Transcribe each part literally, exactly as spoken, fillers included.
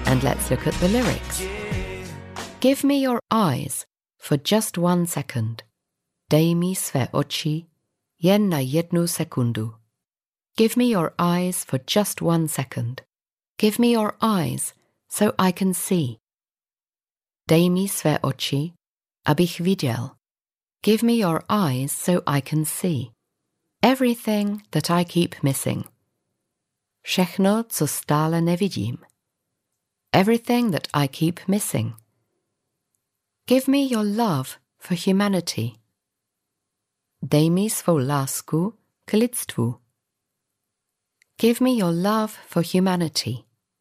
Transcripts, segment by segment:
And let's look at the lyrics. Give me your eyes for just one second. Dej mi své oči jen na jednu sekundu. Give me your eyes for just one second. Give me your eyes so I can see. Dej mi své oči, abych viděl. Give me your eyes so I can see. Everything that I keep missing. Všechno, co stále nevidím. Everything that I keep missing. Give me your love for humanity. Dej mi svou lásku k lidstvu. Give me your love for humanity.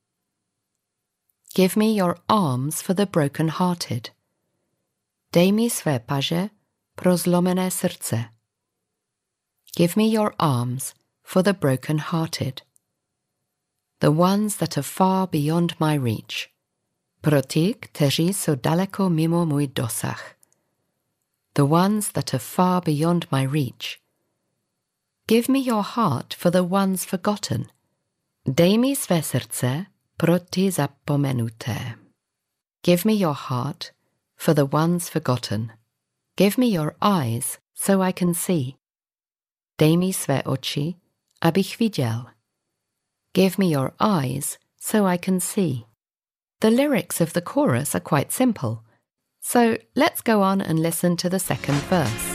Give me your arms for the broken-hearted. Dej mi své paže pro zlomené srdce. Give me your arms for the broken-hearted. The ones that are far beyond my reach. Pro ty, kteří jsou daleko mimo můj dosah. The ones that are far beyond my reach. Give me your heart for the ones forgotten. Dej mi své srdce pro ty zapomenuté. Give me your heart for the ones forgotten. Give me your eyes so I can see. Dej mi své oči, abych viděl. Give me your eyes so I can see. The lyrics of the chorus are quite simple, so let's go on and listen to the second verse.